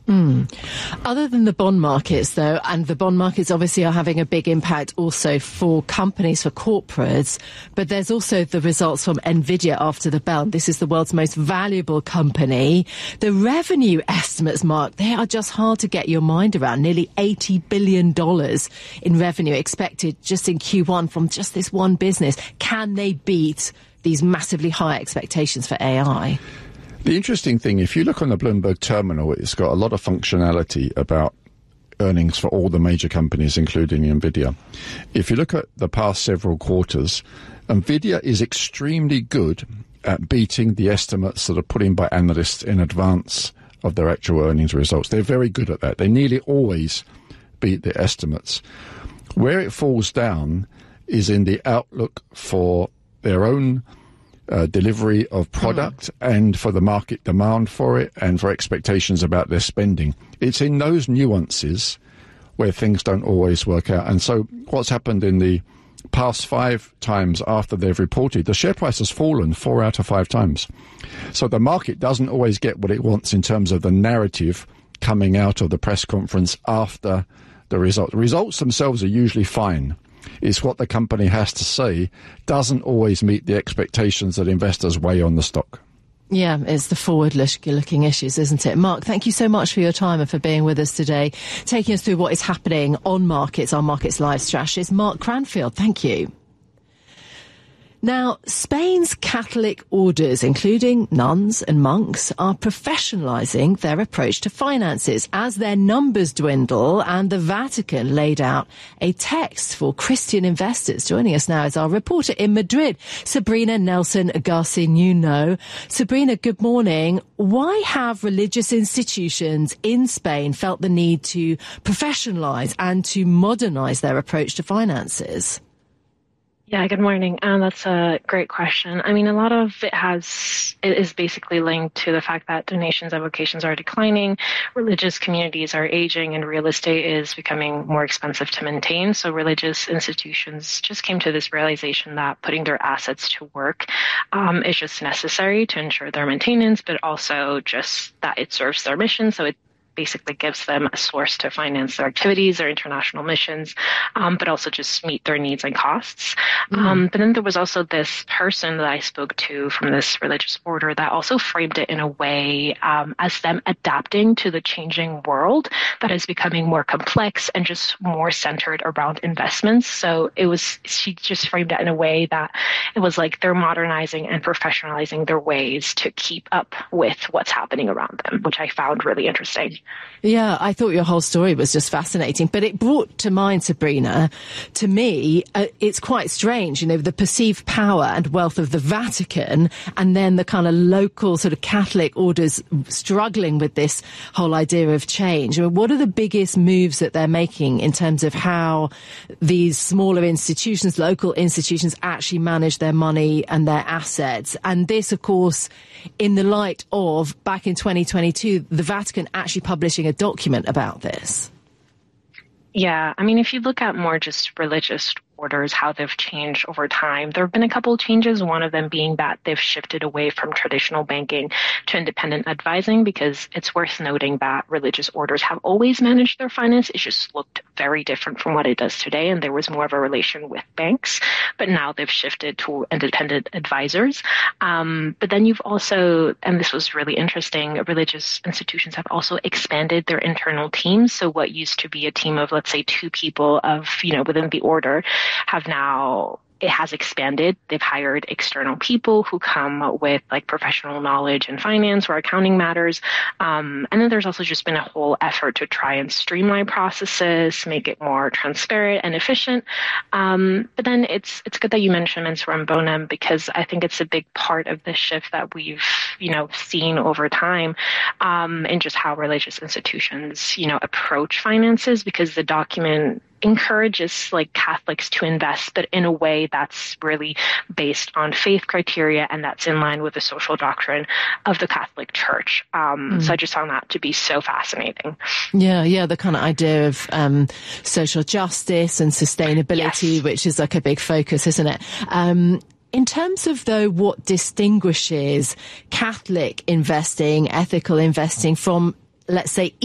Other than the bond markets, though, and the bond markets obviously are having a big impact also for companies, for corporates, but there's also the results from Nvidia after the bell. This is the world's most valuable company. The revenue estimates, Mark, they are just hard to get your mind around. Nearly $80 billion in revenue expected just in Q1 from just this one business. Can they beat these massively high expectations for AI? The interesting thing, if you look on the Bloomberg terminal, it's got a lot of functionality about earnings for all the major companies, including Nvidia. If you look at the past several quarters, Nvidia is extremely good at beating the estimates that are put in by analysts in advance of their actual earnings results. They're very good at that. They nearly always beat the estimates. Where it falls down is in the outlook for their own delivery of product and for the market demand for it and for expectations about their spending. It's in those nuances where things don't always work out. And so what's happened in the past 5 times after they've reported, the share price has fallen 4 out of 5 times. So the market doesn't always get what it wants in terms of the narrative coming out of the press conference after the result. The results themselves are usually fine. It's what the company has to say doesn't always meet the expectations that investors weigh on the stock. Yeah, it's the forward-looking issues, isn't it? Mark, thank you so much for your time and for being with us today, taking us through what is happening on markets, our Markets Live strategist, Mark Cranfield. Thank you. Now, Spain's Catholic orders, including nuns and monks, are professionalising their approach to finances as their numbers dwindle, and the Vatican laid out a text for Christian investors. Joining us now is our reporter in Madrid, Sabrina Nelson Garcinuno. Sabrina, good morning. Why have religious institutions in Spain felt the need to professionalise and to modernise their approach to finances? Yeah, good morning. That's a great question. I mean, a lot of it is basically linked to the fact that donations and vocations are declining, religious communities are aging, and real estate is becoming more expensive to maintain. So religious institutions just came to this realization that putting their assets to work is just necessary to ensure their maintenance, but also just that it serves their mission. So it basically gives them a source to finance their activities, their international missions, but also just meet their needs and costs. But then there was also this person that I spoke to from this religious order that also framed it in a way as them adapting to the changing world that is becoming more complex and just more centered around investments. So she just framed it in a way that it was like they're modernizing and professionalizing their ways to keep up with what's happening around them, which I found really interesting. Yeah, I thought your whole story was just fascinating, but it brought to mind, Sabrina, to me, it's quite strange, the perceived power and wealth of the Vatican and then the kind of local sort of Catholic orders struggling with this whole idea of change. I mean, what are the biggest moves that they're making in terms of how these smaller institutions, local institutions, actually manage their money and their assets? And this, of course, in the light of back in 2022, the Vatican actually publishing a document about this. Yeah, I mean, if you look at more just religious orders, how they've changed over time, there have been a couple of changes, one of them being that they've shifted away from traditional banking to independent advising, because it's worth noting that religious orders have always managed their finance. It just looked very different from what it does today, and there was more of a relation with banks, but now they've shifted to independent advisors. But then you've also, and this was really interesting, religious institutions have also expanded their internal teams. So what used to be a team of, let's say, 2 people within the order it has expanded. They've hired external people who come with like professional knowledge in finance or accounting matters. And then there's also just been a whole effort to try and streamline processes, make it more transparent and efficient. But then it's good that you mentioned Mens Rea Bonum, because I think it's a big part of the shift that we've, seen over time, in just how religious institutions, approach finances, because the document encourages like Catholics to invest, but in a way that's really based on faith criteria and that's in line with the social doctrine of the Catholic Church. So I just found that to be so fascinating. Yeah, the kind of idea of social justice and sustainability, yes, which is like a big focus, isn't it? In terms of, though, what distinguishes Catholic investing, ethical investing from, let's say,